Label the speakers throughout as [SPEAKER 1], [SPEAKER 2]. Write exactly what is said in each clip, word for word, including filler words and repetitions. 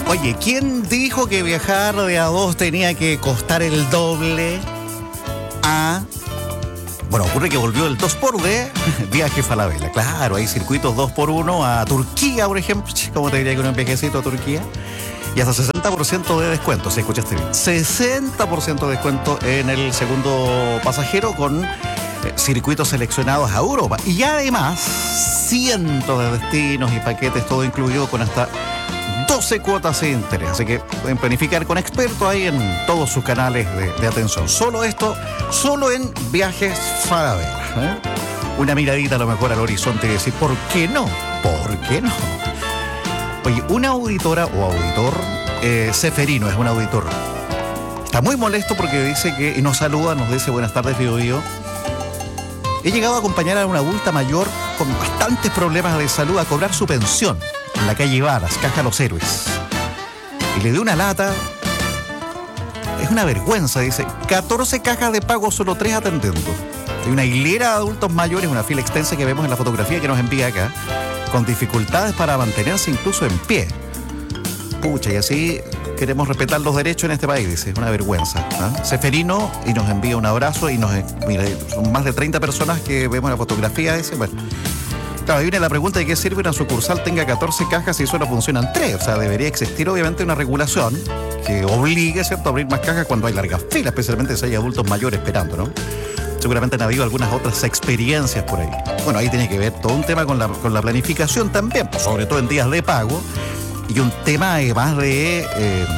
[SPEAKER 1] Oye, ¿quién dijo que viajar de a dos tenía que costar el doble? A... Bueno, ocurre que volvió el dos por de Viaje Falabella. Claro, hay circuitos dos por uno a Turquía, por ejemplo. ¿Cómo te diría que un viajecito a Turquía? Y hasta sesenta por ciento de descuento, si escuchaste bien. sesenta por ciento de descuento en el segundo pasajero con eh, circuitos seleccionados a Europa. Y además, cientos de destinos y paquetes, todo incluido con hasta doce cuotas sin interés. Así que pueden planificar con expertos ahí en todos sus canales de, de atención. Solo esto, solo en Viajes Falabella. ¿eh? Una miradita a lo mejor al horizonte y decir, ¿por qué no? ¿Por qué no? Oye, una auditora o auditor, eh, Seferino es un auditor, está muy molesto porque dice que, y nos saluda, nos dice buenas tardes, Bio Bio. He llegado a acompañar a una adulta mayor con bastantes problemas de salud a cobrar su pensión en la calle Varas, Caja Los Héroes. Y le dio una lata. Es una vergüenza, dice. catorce cajas de pago, solo tres atendiendo. Hay una hilera de adultos mayores, una fila extensa que vemos en la fotografía que nos envía acá, con dificultades para mantenerse incluso en pie. Pucha, y así queremos respetar los derechos en este país, dice. Es una vergüenza. ¿eh? Seferino, y nos envía un abrazo, y nos... Mira, son más de treinta personas que vemos la fotografía, dice. Bueno, claro, ahí viene la pregunta de qué sirve una sucursal tenga catorce cajas y solo funcionan tres. O sea, debería existir obviamente una regulación que obligue, ¿cierto?, a abrir más cajas cuando hay largas filas, especialmente si hay adultos mayores esperando, ¿no? Seguramente han habido algunas otras experiencias por ahí. Bueno, ahí tiene que ver todo un tema con la, con la planificación también, pues, sobre todo en días de pago, y un tema además de... Eh,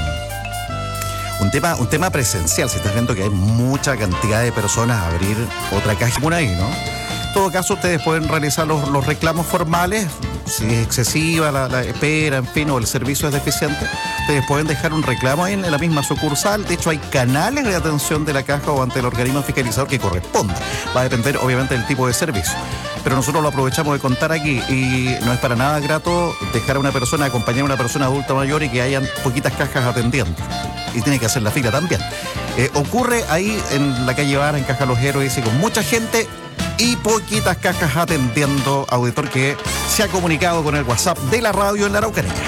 [SPEAKER 1] un tema, un tema presencial, si estás viendo que hay mucha cantidad de personas a abrir otra caja por ahí, ¿no? En todo caso, ustedes pueden realizar los, los reclamos formales. Si es excesiva la, la espera, en fin, o el servicio es deficiente, ustedes pueden dejar un reclamo ahí en la misma sucursal. De hecho, hay canales de atención de la caja o ante el organismo fiscalizador que corresponda. Va a depender, obviamente, del tipo de servicio. Pero nosotros lo aprovechamos de contar aquí, y no es para nada grato dejar a una persona, acompañar a una persona adulta mayor y que hayan poquitas cajas atendiendo. Y tiene que hacer la fila también. Eh, ocurre ahí en la calle Vara, en Caja Los Héroes, y con mucha gente y poquitas cajas atendiendo, auditor que se ha comunicado con el WhatsApp de la radio en la Araucanía.